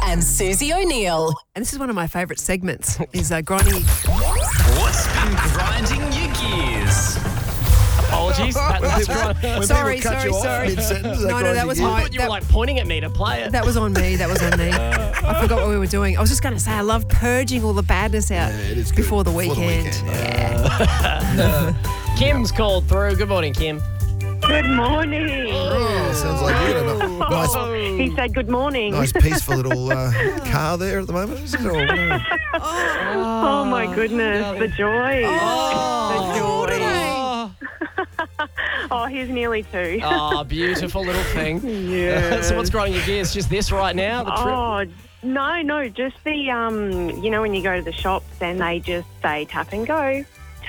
and Susie O'Neill. And this is one of my favourite segments, is grinding. What's been grinding your gears? Apologies. Sorry. Mid-sentence, No, that was you. my... You were like pointing at me to play it. That was on me. I forgot what we were doing. I was just going to say I love purging all the badness out it is good. before the weekend. Kim's called through. Good morning, Kim. Good morning. Oh, sounds like you got a nice, He said good morning. nice peaceful little car there at the moment. Is it all, Oh my goodness, the joy. The joy. Oh, he's nearly 2. Oh, beautiful little thing. Yeah. So what's grinding your gears? Just this right now, the trip? Oh, no, just the, you know when you go to the shops and they just say tap and go,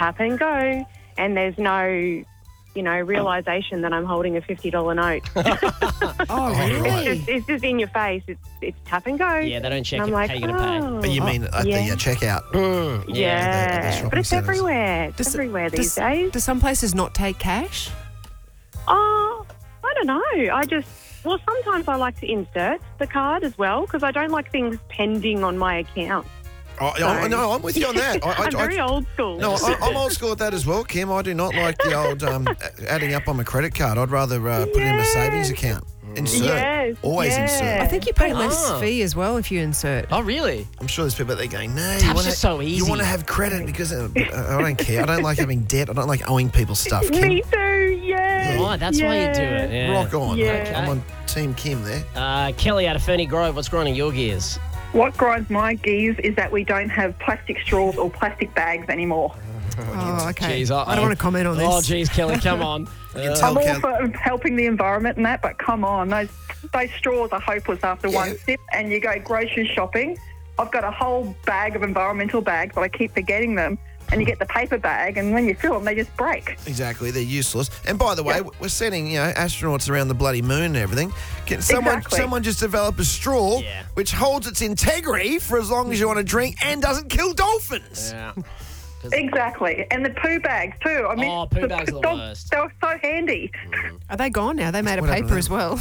and there's no, realisation that I'm holding a $50 note. Oh, really? It's just in your face. It's tap and go. Yeah, they don't check And I'm it, like, how you're going to pay. But you mean at the checkout? Yeah, at the shopping but it's centres. everywhere. It's everywhere these days. Do some places not take cash? Oh, I don't know. Sometimes I like to insert the card as well because I don't like things pending on my account. Oh, no, I'm with you on that. I'm very old school. No, I'm old school at that as well, Kim. I do not like the old adding up on my credit card. I'd rather put it in my savings account. Insert. Yes, Always insert. I think you pay less fee as well if you insert. Oh, really? I'm sure there's people out there going, no, Taps are so you easy. want to have credit because I don't care. I don't like having debt. I don't like owing people stuff, Kim. Me too, yeah. Right, that's why you do it. Yeah. Rock on. Yeah. I'm on Team Kim there. Kelly out of Ferny Grove, what's grinding your gears? What grinds my gears is that we don't have plastic straws or plastic bags anymore. Oh, okay. Jeez, I don't want to comment on this. Oh, geez, Kelly, come on. You can tell I'm all Kel- for helping the environment and that, but come on, those straws are hopeless after one sip. And you go grocery shopping. I've got a whole bag of environmental bags, but I keep forgetting them. And you get the paper bag, and when you fill them, they just break. Exactly, they're useless. And by the way, we're sending astronauts around the bloody moon and everything. Can someone just develop a straw which holds its integrity for as long as you want to drink and doesn't kill dolphins? Yeah. Exactly. And the poo bags too. I mean, poo bags are the worst. They were so handy. Are they gone now? They made of What happened paper to as well.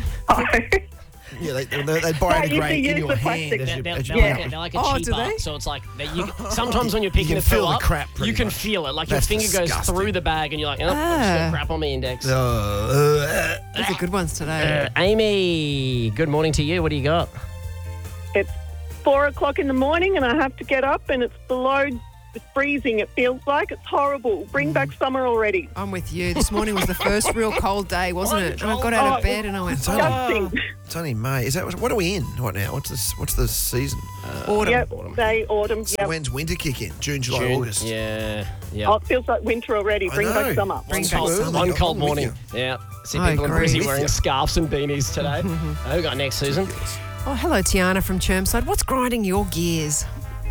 Yeah, they biodegrade in your hand as you They're like a cheaper. do they? So it's like, sometimes when you're picking can the feel poo the up, crap pretty you can much. feel it. Like That's your finger goes disgusting. through the bag and you're like, oh, I've just got crap on my index. These are good ones today. Amy, good morning to you. What do you got? It's 4 o'clock in the morning and I have to get up and it's below freezing. It feels like it's horrible. Bring back summer already. I'm with you. This morning was the first real cold day, wasn't it? And I got out of bed and I went, Disgusting. It's only May. Is that what are we in right now? What's the season? autumn. Yep, say autumn. So Yep. when's winter kick in? June, July, August. Yeah. Oh, it feels like winter already. I Bring know. back summer. Bring back Absolutely. summer. One I'm cold with morning. you. Yeah. See I people in agree. Brizzy With wearing you. scarves and beanies today. Who we got next, Susan? Oh, hello, Tiana from Chermside. What's grinding your gears?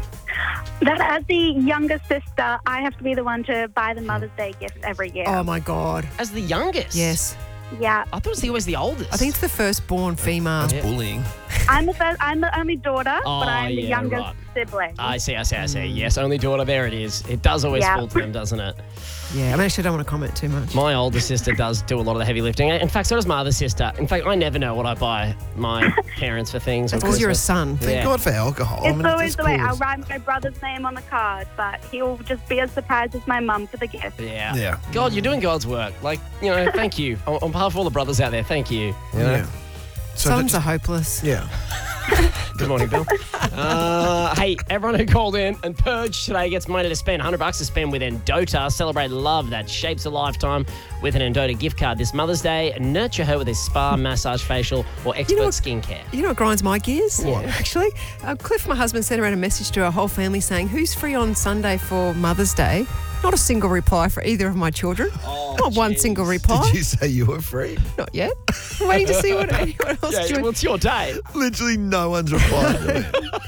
That as the younger sister, I have to be the one to buy the Mother's Day gifts every year. Oh, my God. As the youngest? Yes. Yeah. I thought it was always the oldest. I think it's the firstborn female. That's bullying. I'm the only daughter, Oh, but I'm the yeah, youngest right. sibling. I see. Yes, only daughter. There it is. It does always Yeah. fall to them, doesn't it? Yeah, I actually don't want to comment too much. My older sister does do a lot of the heavy lifting. In fact, so does my other sister. In fact, I never know what I buy my parents for things. That's because you're a son. Thank Yeah. God for alcohol. It's always it's the way. cool. I'll write my brother's name on the card, but he'll just be as surprised as my mum for the gift. Yeah. Yeah. God, you're doing God's work. Like, thank you. On behalf of all the brothers out there, thank you. You know? Yeah. So Sons that- are hopeless. Yeah. Good morning, Bill. Hey, everyone who called in and purged today gets money to spend. $100 to spend with Endota. Celebrate love that shapes a lifetime with an Endota gift card this Mother's Day. Nurture her with a spa, massage, facial, or expert skincare. You know what grinds my gears? What? Actually, Cliff, my husband, sent around a message to our whole family saying, who's free on Sunday for Mother's Day? Not a single reply for either of my children. Not one single reply. Did you say you were free? Not yet. I'm waiting to see what anyone else Yeah, doing. well, it's your day. Literally no one's replied.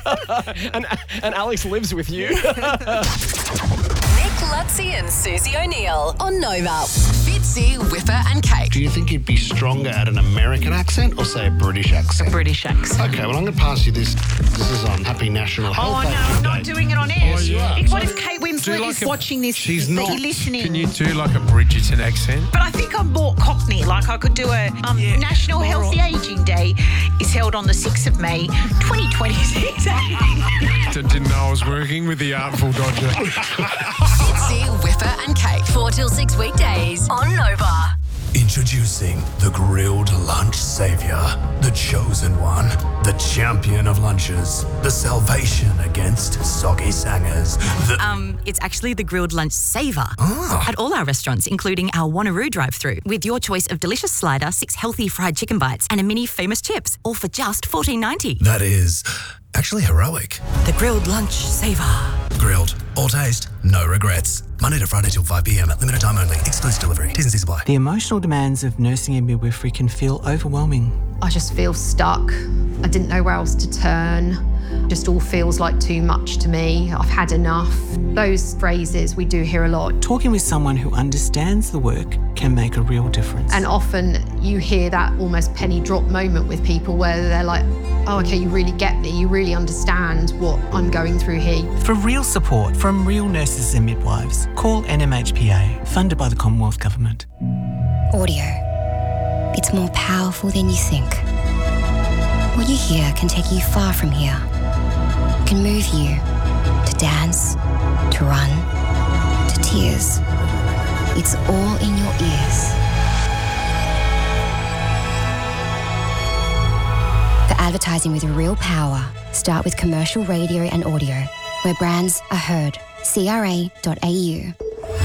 And Alex lives with you. Nick Lutzi and Susie O'Neill on Nova. Fitz Fitzy, Whipper and Kate. Do you think you'd be stronger at an American accent or, say, a British accent? British accent. Okay, well, I'm going to pass you this. This is on Happy National Health Day. I'm not doing it on air. Oh, you are. What if Kate Winslet is watching this? She's that not. you're listening? Can you do like a Bridgerton accent? But I think I'm more Cockney. Like I could do a National Healthy Aging Day is held on the 6th of May, 2026. Didn't know I was working with the Artful Dodger. Fitzy, Whipper and Kate. 4 till 6 weekdays on Nova. Introducing the grilled lunch savior, the chosen one, the champion of lunches, the salvation against soggy sangers. It's actually the grilled lunch saver at all our restaurants, including our Wanneroo drive-thru, with your choice of delicious slider, 6 healthy fried chicken bites, and a mini famous chips, all for just $14.90. That is actually heroic. The grilled lunch saver. Grilled, all taste, no regrets. Monday to Friday till 5 p.m. at limited time only. Exclusive delivery. T's and C's apply. The emotional demands of nursing and midwifery can feel overwhelming. I just feel stuck. I didn't know where else to turn. Just all feels like too much to me. I've had enough. Those phrases we do hear a lot. Talking with someone who understands the work can make a real difference. And often you hear that almost penny drop moment with people where they're like, oh, okay, you really get me. You really understand what I'm going through here. For real support from real nurses and midwives, call NMHPA, funded by the Commonwealth Government. Audio. It's more powerful than you think. What you hear can take you far from here. Can move you to dance, to run, to tears. It's all in your ears. For advertising with real power, start with commercial radio and audio, where brands are heard. CRA.au.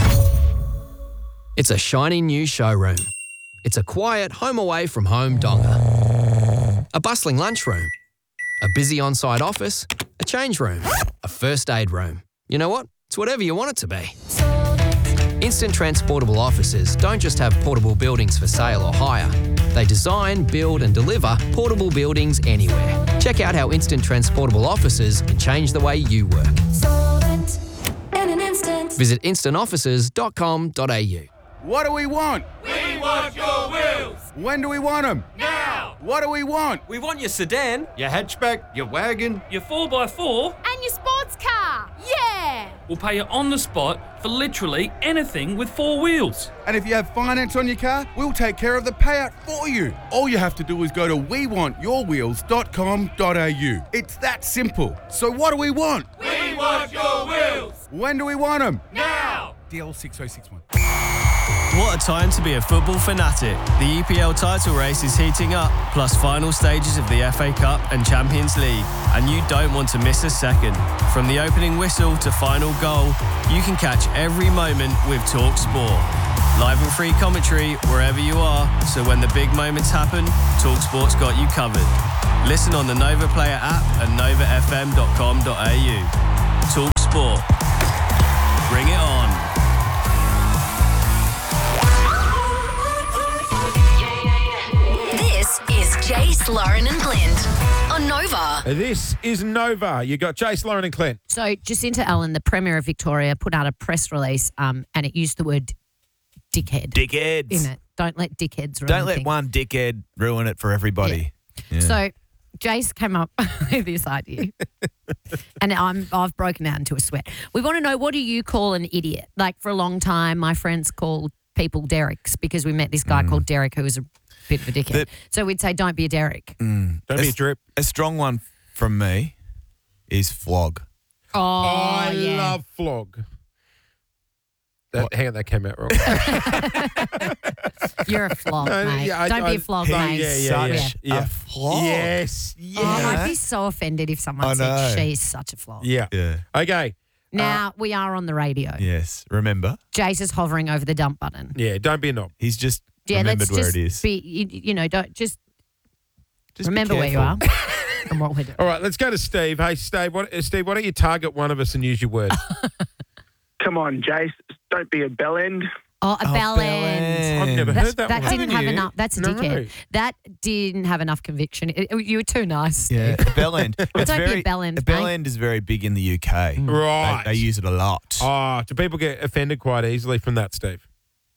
It's a shiny new showroom. It's a quiet home away from home donga. A bustling lunchroom. A busy on-site office. A change room. A first aid room. You know what? It's whatever you want it to be. Instant Transportable Offices don't just have portable buildings for sale or hire. They design, build and deliver portable buildings anywhere. Check out how Instant Transportable Offices can change the way you work. Visit instantoffices.com.au. What do we want? We want your wheels. When do we want them? Now. What do we want? We want your sedan, Your hatchback, your wagon. your 4x4. And your sports car. Yeah. We'll pay you on the spot for literally anything with 4 wheels. And if you have finance on your car, we'll take care of the payout for you. All you have to do is go to wewantyourwheels.com.au. It's that simple. So what do we want? We want your wheels. When do we want them? Now. DL 6061. What a time to be a football fanatic. The EPL title race is heating up, plus final stages of the FA Cup and Champions League. And you don't want to miss a second. From the opening whistle to final goal, you can catch every moment with Talk Sport. Live and free commentary wherever you are, so when the big moments happen, Talk Sport's got you covered. Listen on the Nova Player app and novafm.com.au. Talk Sport. Bring it on. This is Jace, Lauren and Clint on Nova. This is Nova. You got Jace, Lauren and Clint. So Jacinta Allen, the Premier of Victoria, put out a press release and it used the word dickhead Dickheads. in it. Don't let dickheads ruin Don't let things. one dickhead ruin it for everybody. Yeah. So Jace came up with this idea and I've broken out into a sweat. We want to know, what do you call an idiot? Like, for a long time, my friends called people Derricks because we met this guy called Derek who was a bit of a dickhead. So we'd say, don't be a Derrick. Don't be a drip. A strong one from me is flog. Oh, I yeah. love flog. Hang on, that came out wrong. You're a flog, No, mate. yeah, Don't be a flog, mate. Yeah. A flog. Yes. Yeah. Oh, I'd be so offended if someone I said know. she's such a flog. Yeah. Okay. Now, we are on the radio. Yes. Remember? Jace is hovering over the dump button. Yeah, don't be a knob. He's just Yeah, remembered let's where just it is. be, you know, don't just be remember where you are careful. and what we're doing. All right, let's go to Steve. Hey, Steve, why don't you target one of us and use your word? Come on, Jace. Don't be a bellend. Oh, a bell end. I've never heard that That one. didn't have Haven't you? enough. That's a No. dickhead. That didn't have enough conviction. You were too nice. Yeah, a bell end. Don't be a bell end, A bell mate. end is very big in the UK. Right. They use it a lot. Oh, do people get offended quite easily from that, Steve?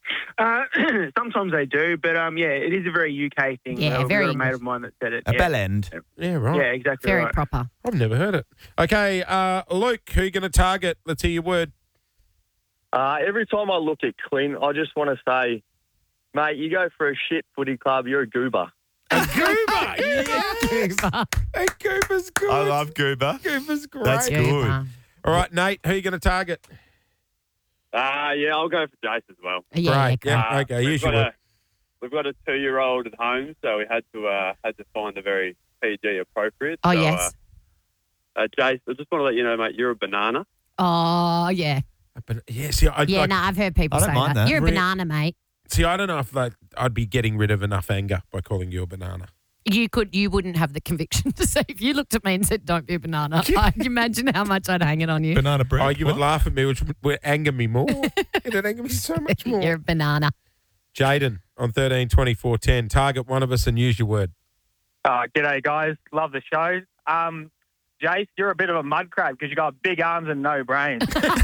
Sometimes they do, but it is a very UK thing. Yeah, very We've got a mate of mine that said it. A bell end. Yeah, right. Yeah, exactly Very right. proper. I've never heard it. Okay, Luke, who are you going to target? Let's hear your word. Every time I look at Clint, I just want to say, mate, you go for a shit footy club, you're a goober. A goober? Yes. A goober's good. I love goober. Goober's great. That's good. All right, Nate, who are you going to target? Yeah, I'll go for Jace as well. Great. Yeah, okay, use your word. We've got a 2-year-old at home, so we had to find a very PG appropriate. Oh, so, yes. Jace, I just want to let you know, mate, you're a banana. Oh, yeah. Yeah, see, I've heard people I don't say mind that. You're a banana, mate. See, I don't know if I'd be getting rid of enough anger by calling you a banana. You wouldn't have the conviction to say, if you looked at me and said, don't be a banana, I can imagine how much I'd hang it on you. Banana bread. Oh, you would laugh at me, which would anger me more. It'd anger me so much more. You're a banana. Jaden on 13 24 10. Target one of us and use your word. G'day, guys. Love the show. Jace, you're a bit of a mud crab because you got big arms and no brains.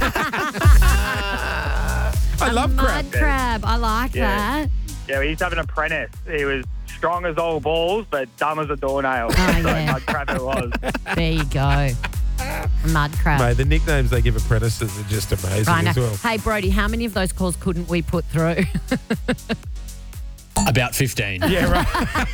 I love crab. Mud crab. I like that. Yeah, we used to have an apprentice. He was strong as all balls, but dumb as a doornail. Oh, so yeah. mud crab it was. There you go. Mud crab. Mate, the nicknames they give apprentices are just amazing I know. as well. Hey, Brody, how many of those calls couldn't we put through? About 15. Yeah, right.